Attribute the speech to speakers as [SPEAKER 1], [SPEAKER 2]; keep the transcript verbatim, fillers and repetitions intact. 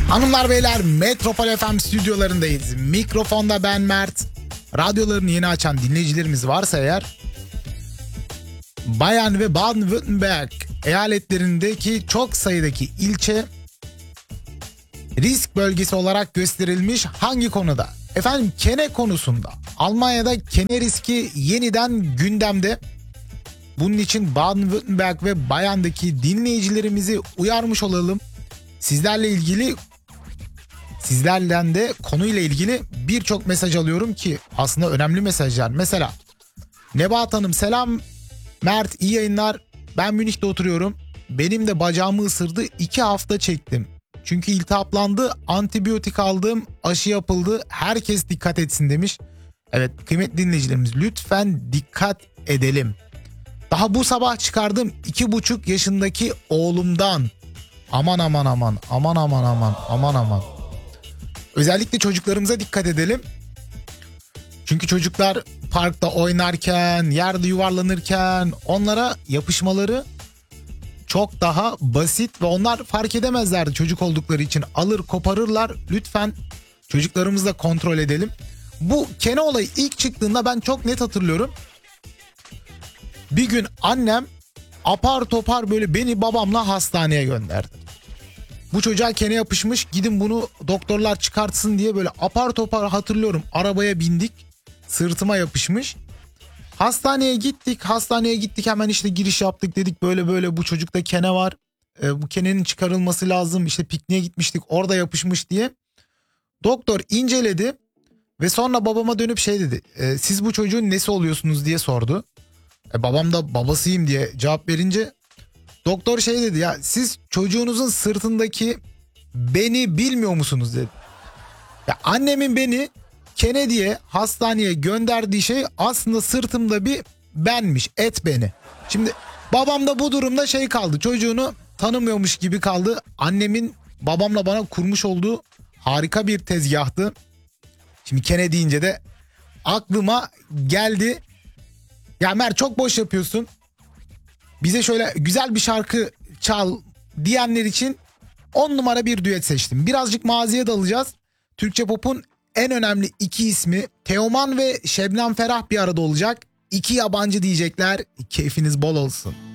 [SPEAKER 1] Hanımlar beyler, Metropol F M stüdyolarındayız. Mikrofonda ben Mert. Radyolarını yeni açan dinleyicilerimiz varsa eğer, Bayern ve Baden-Württemberg eyaletlerindeki çok sayıdaki ilçe risk bölgesi olarak gösterilmiş. Hangi konuda? Efendim, kene konusunda. Almanya'da kene riski yeniden gündemde. Bunun için Baden-Württemberg ve Bayern'daki dinleyicilerimizi uyarmış olalım. Sizlerle ilgili Sizlerden de konuyla ilgili birçok mesaj alıyorum ki aslında önemli mesajlar. Mesela Nebahat Hanım, selam Mert, iyi yayınlar. Ben Münih'te oturuyorum. Benim de bacağımı ısırdı. iki hafta çektim. Çünkü iltihaplandı. Antibiyotik aldım. Aşı yapıldı. Herkes dikkat etsin demiş. Evet kıymetli dinleyicilerimiz, lütfen dikkat edelim. Daha bu sabah çıkardım iki buçuk yaşındaki oğlumdan. Aman aman aman aman aman aman aman aman. Özellikle çocuklarımıza dikkat edelim. Çünkü çocuklar parkta oynarken, yerde yuvarlanırken onlara yapışmaları çok daha basit ve onlar fark edemezlerdi çocuk oldukları için. Alır koparırlar. Lütfen çocuklarımızı da kontrol edelim. Bu kene olayı ilk çıktığında ben çok net hatırlıyorum. Bir gün annem apar topar böyle beni babamla hastaneye gönderdi. Bu çocuğa kene yapışmış, gidin bunu doktorlar çıkartsın diye böyle apar topar hatırlıyorum. Arabaya bindik, sırtıma yapışmış. Hastaneye gittik, hastaneye gittik hemen işte giriş yaptık, dedik böyle böyle bu çocukta kene var. E, bu kenenin çıkarılması lazım, işte pikniğe gitmiştik orada yapışmış diye. Doktor inceledi ve sonra babama dönüp şey dedi, e, siz bu çocuğun nesi oluyorsunuz diye sordu. E, babam da babasıyım diye cevap verince doktor şey dedi, ya siz çocuğunuzun sırtındaki beni bilmiyor musunuz dedi. Ya annemin beni kene diye hastaneye gönderdiği şey aslında sırtımda bir benmiş, et beni. Şimdi babam da bu durumda şey kaldı, çocuğunu tanımıyormuş gibi kaldı. Annemin babamla bana kurmuş olduğu harika bir tezgahtı. Şimdi kene deyince de aklıma geldi. Ya Mert çok boş yapıyorsun. Bize şöyle güzel bir şarkı çal diyenler için on numara bir düet seçtim. Birazcık maziye dalacağız. Türkçe pop'un en önemli iki ismi Teoman ve Şebnem Ferah bir arada olacak. İki yabancı diyecekler. Keyfiniz bol olsun.